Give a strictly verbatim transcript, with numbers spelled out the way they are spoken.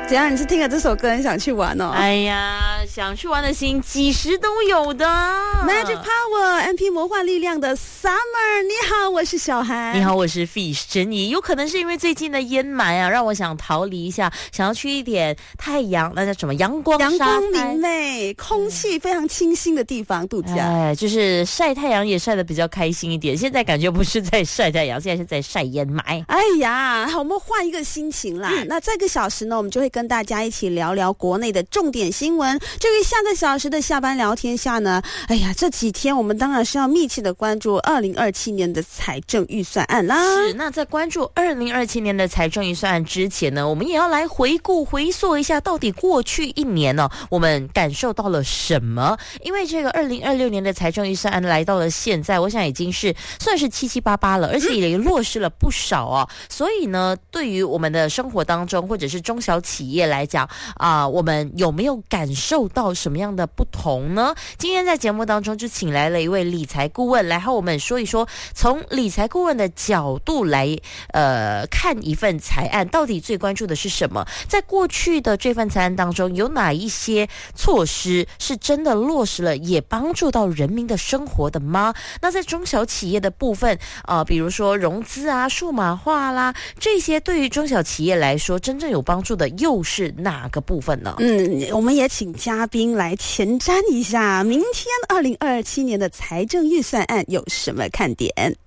怎样？你是听了这首歌很想去玩哦？ 哎呀，想去玩的心几时都有的。 Magic Power M P 魔幻力量的 Summer， 你好，我是小韩。 你好，我是 Fish 珍妮。有可能是因为最近的烟霾啊，让我想逃离一下，想要去一点太阳，那叫什么阳光阳光沙滩明媚，空气非常清新的地方度假。 哎，就是晒太阳也晒得比较开心一点。现在感觉不是在晒太阳，现在是在晒烟霾。 哎呀，好，我们换一个心情啦。嗯、那这个小时呢，我们就会跟大家一起聊聊国内的重点新闻。这个下个小时的下班聊天下呢，哎呀，这几天我们当然是要密切的关注二零二七年的财政预算案啦。 是，那在关注二零二七年的财政预算案之前呢，我们也要来回顾回溯一下，到底过去一年呢、哦，我们感受到了什么？因为这个二零二六年的财政预算案来到了现在，我想已经是算是七七八八了，而且也落实了不少哦。所以呢，对于我们的生活当中，或者是中小企业来讲啊、呃，我们有没有感受到什么样的不同呢？今天在节目当中就请来了一位理财顾问来和我们说一说，从理财顾问的角度来呃看一份财案，到底最关注的是什么？在过去的这份财案当中，有哪一些措施是真的落实了，也帮助到人民的生活的吗？那在中小企业的部分，呃，比如说融资啊、数码化啦，这些对于中小企业来说，真正有帮助的又是哪个部分呢？ 嗯，我们也请嘉宾来前瞻一下，明天二零二七年的财政预算案有什么看点？